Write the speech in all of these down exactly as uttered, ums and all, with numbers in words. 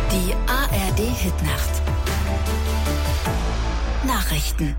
Die A R D-Hitnacht. Nachrichten.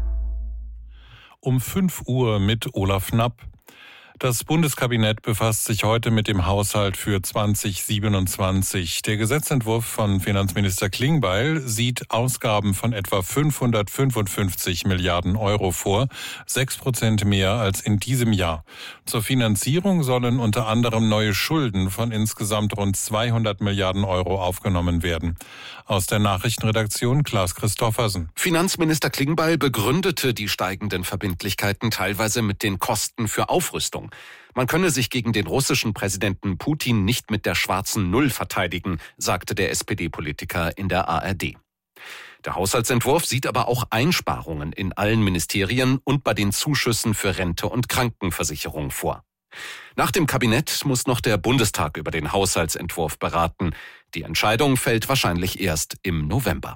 Um fünf Uhr mit Olaf Knapp. Das Bundeskabinett befasst sich heute mit dem Haushalt für zwanzig siebenundzwanzig. Der Gesetzentwurf von Finanzminister Klingbeil sieht Ausgaben von etwa fünfhundertfünfundfünfzig Milliarden Euro vor, sechs Prozent mehr als in diesem Jahr. Zur Finanzierung sollen unter anderem neue Schulden von insgesamt rund zweihundert Milliarden Euro aufgenommen werden. Aus der Nachrichtenredaktion Klaas Christoffersen. Finanzminister Klingbeil begründete die steigenden Verbindlichkeiten teilweise mit den Kosten für Aufrüstung. Man könne sich gegen den russischen Präsidenten Putin nicht mit der schwarzen Null verteidigen, sagte der S P D-Politiker in der A R D. Der Haushaltsentwurf sieht aber auch Einsparungen in allen Ministerien und bei den Zuschüssen für Rente und Krankenversicherung vor. Nach dem Kabinett muss noch der Bundestag über den Haushaltsentwurf beraten. Die Entscheidung fällt wahrscheinlich erst im November.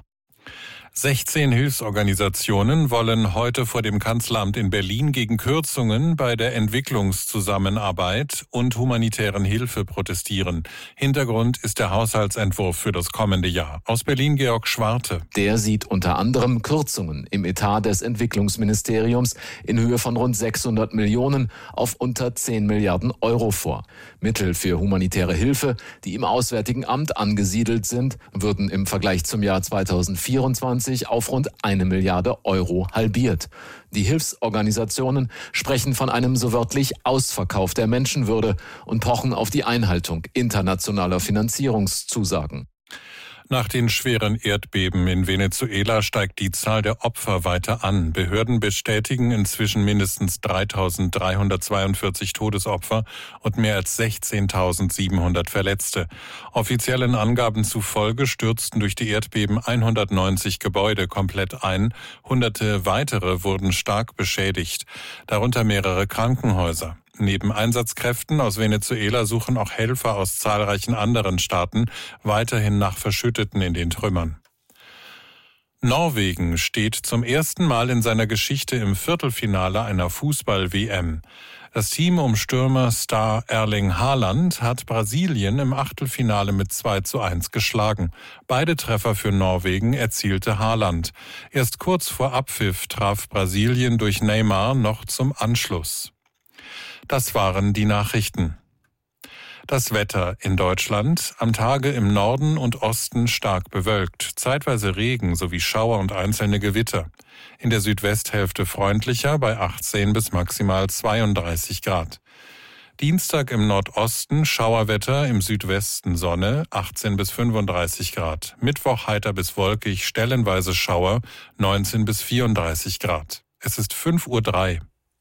sechzehn Hilfsorganisationen wollen heute vor dem Kanzleramt in Berlin gegen Kürzungen bei der Entwicklungszusammenarbeit und humanitären Hilfe protestieren. Hintergrund ist der Haushaltsentwurf für das kommende Jahr. Aus Berlin Georg Schwarte. Der sieht unter anderem Kürzungen im Etat des Entwicklungsministeriums in Höhe von rund sechshundert Millionen auf unter zehn Milliarden Euro vor. Mittel für humanitäre Hilfe, die im Auswärtigen Amt angesiedelt sind, würden im Vergleich zum Jahr zweitausendvierundzwanzig auf rund eine Milliarde Euro halbiert. Die Hilfsorganisationen sprechen von einem so wörtlich Ausverkauf der Menschenwürde und pochen auf die Einhaltung internationaler Finanzierungszusagen. Nach den schweren Erdbeben in Venezuela steigt die Zahl der Opfer weiter an. Behörden bestätigen inzwischen mindestens dreitausenddreihundertzweiundvierzig Todesopfer und mehr als sechzehntausendsiebenhundert Verletzte. Offiziellen Angaben zufolge stürzten durch die Erdbeben hundertneunzig Gebäude komplett ein. Hunderte weitere wurden stark beschädigt, darunter mehrere Krankenhäuser. Neben Einsatzkräften aus Venezuela suchen auch Helfer aus zahlreichen anderen Staaten weiterhin nach Verschütteten in den Trümmern. Norwegen steht zum ersten Mal in seiner Geschichte im Viertelfinale einer Fußball-W M. Das Team um Stürmer-Star Erling Haaland hat Brasilien im Achtelfinale mit zwei zu eins geschlagen. Beide Treffer für Norwegen erzielte Haaland. Erst kurz vor Abpfiff traf Brasilien durch Neymar noch zum Anschluss. Das waren die Nachrichten. Das Wetter in Deutschland: am Tage im Norden und Osten stark bewölkt, zeitweise Regen sowie Schauer und einzelne Gewitter. In der Südwesthälfte freundlicher bei achtzehn bis maximal zweiunddreißig Grad. Dienstag im Nordosten Schauerwetter, im Südwesten Sonne, achtzehn bis fünfunddreißig Grad. Mittwoch heiter bis wolkig, stellenweise Schauer, neunzehn bis vierunddreißig Grad. Es ist fünf Uhr drei.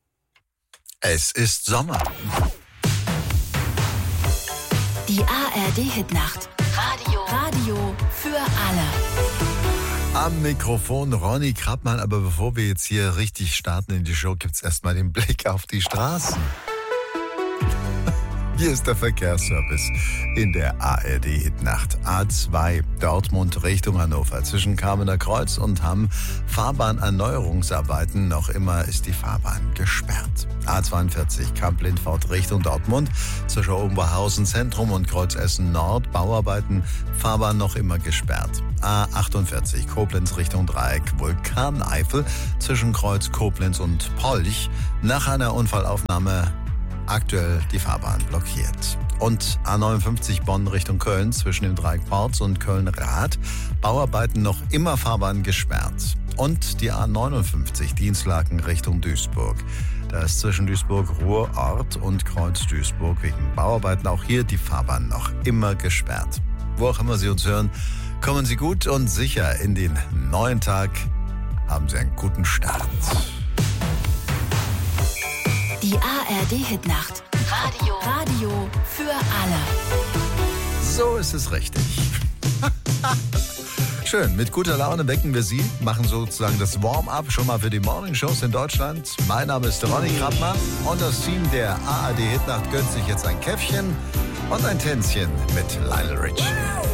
Es ist Sommer. Die A R D-Hitnacht. Radio. Radio für alle. Am Mikrofon Ronny Krappmann. Aber bevor wir jetzt hier richtig starten in die Show, gibt's erstmal den Blick auf die Straßen. Hier ist der Verkehrsservice in der A R D-Hitnacht. A zwei Dortmund Richtung Hannover zwischen Kamener Kreuz und Hamm. Fahrbahnerneuerungsarbeiten. Noch immer ist die Fahrbahn gesperrt. A zweiundvierzig Kamp-Lindfort Richtung Dortmund zwischen Oberhausen Zentrum und Kreuz Essen Nord. Bauarbeiten. Fahrbahn noch immer gesperrt. A achtundvierzig Koblenz Richtung Dreieck Vulkaneifel zwischen Kreuz Koblenz und Polch. Nach einer Unfallaufnahme aktuell die Fahrbahn blockiert. Und A neunundfünfzig Bonn Richtung Köln zwischen dem Dreieck Porz und Köln-Rath. Bauarbeiten noch immer Fahrbahn gesperrt. Und die A neunundfünfzig Dienstlaken Richtung Duisburg. Da ist zwischen Duisburg-Ruhrort und Kreuz Duisburg wegen Bauarbeiten auch hier die Fahrbahn noch immer gesperrt. Wo auch immer Sie uns hören, kommen Sie gut und sicher in den neuen Tag. Haben Sie einen guten Start. Die A R D-Hitnacht. Radio. Radio für alle. So ist es richtig. Schön, mit guter Laune wecken wir Sie, machen sozusagen das Warm-up schon mal für die Morning-Shows in Deutschland. Mein Name ist Ronny Krappmann und das Team der A R D-Hitnacht gönnt sich jetzt ein Käffchen und ein Tänzchen mit Lionel Richie.